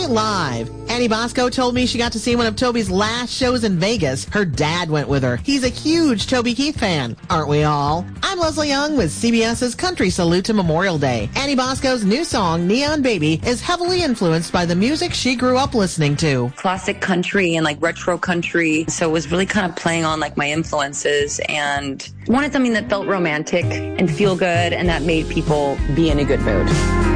Night Live. Annie Bosco told me she got to see one of Toby's last shows in Vegas. Her dad went with her. He's a huge Toby Keith fan. Aren't we all? I'm Leslie Young with CBS's Country Salute to Memorial Day. Annie Bosco's new song, Neon Baby, is heavily influenced by the music she grew up listening to. Classic country and like retro country. So it was really kind of playing on like my influences and wanted something that felt romantic and feel good and that made people be in a good mood.